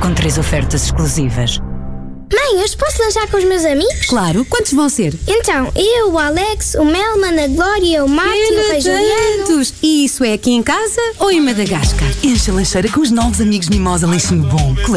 com 3 ofertas exclusivas. Mãe, hoje posso lanchar com os meus amigos? Claro, quantos vão ser? Então, eu, o Alex, o Melman, a Glória, o Marco e o Rei Juliano. Tantos! E isso é aqui em casa ou em Madagascar? Enche a lancheira com os novos amigos Mimosa Lanchinho Bom.